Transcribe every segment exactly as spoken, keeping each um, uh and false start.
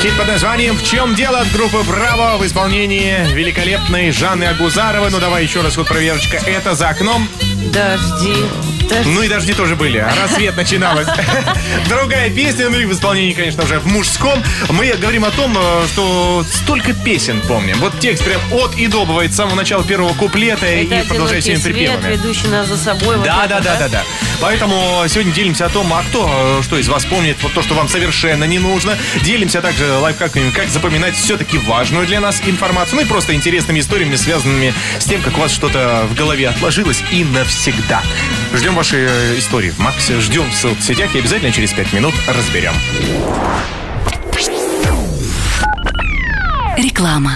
Хит под названием «В чем дело» от группы «Браво» в исполнении великолепной Жанны Агузаровой. Ну, давай еще раз вот проверочка. Это «За окном». Дожди. Дожди. Ну и дожди тоже были. А рассвет начиналась. Другая песня, ну и в исполнении, конечно же, в мужском. Мы говорим о том, что столько песен помним. Вот текст прям от и до бывает с самого начала первого куплета это и продолжает всеми припевами. Ведущий нас за собой. Вот да, это, да, да, да, да. Поэтому сегодня делимся о том, а кто что из вас помнит, вот то, что вам совершенно не нужно. Делимся также лайфхаками, как запоминать все-таки важную для нас информацию. Ну и просто интересными историями, связанными с тем, как у вас что-то в голове отложилось и навсегда. Ждем ваши истории в Максе, ждем в соцсетях и обязательно через пять минут разберем. Реклама.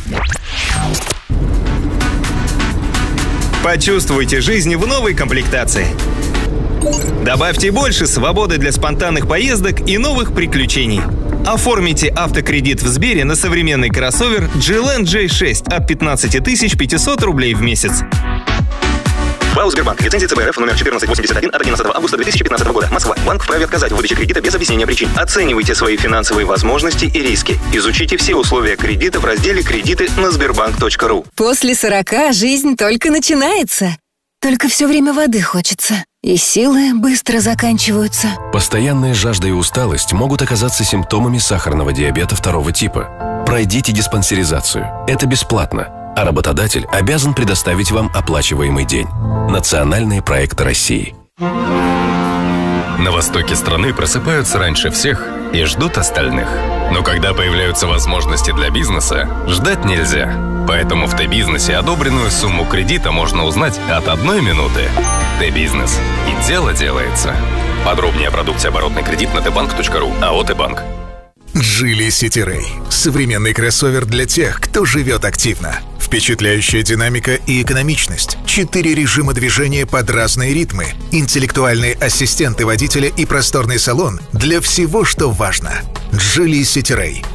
Почувствуйте жизнь в новой комплектации. Добавьте больше свободы для спонтанных поездок и новых приключений. Оформите автокредит в Сбере на современный кроссовер джи эл эн джей шесть от пятнадцать тысяч пятьсот рублей в месяц. ПАО «Сбербанк». Лицензия цэ бэ эр эф номер четырнадцать восемьдесят один от одиннадцатого августа две тысячи пятнадцатого года. Москва. Банк вправе отказать в выдаче кредита без объяснения причин. Оценивайте свои финансовые возможности и риски. Изучите все условия кредита в разделе «Кредиты» на сбербанк точка ру. После сорока жизнь только начинается. Только все время воды хочется. И силы быстро заканчиваются. Постоянная жажда и усталость могут оказаться симптомами сахарного диабета второго типа. Пройдите диспансеризацию. Это бесплатно. А работодатель обязан предоставить вам оплачиваемый день. Национальные проекты России. На востоке страны просыпаются раньше всех и ждут остальных. Но когда появляются возможности для бизнеса, ждать нельзя. Поэтому в Т-бизнесе одобренную сумму кредита можно узнать от одной минуты. Т-бизнес. И дело делается. Подробнее о продукте оборотный кредит на тэ банк точка ру. АО «Т-банк». Geely City Ray – современный кроссовер для тех, кто живет активно. Впечатляющая динамика и экономичность, четыре режима движения под разные ритмы, интеллектуальные ассистенты водителя и просторный салон для всего, что важно. Geely City Ray.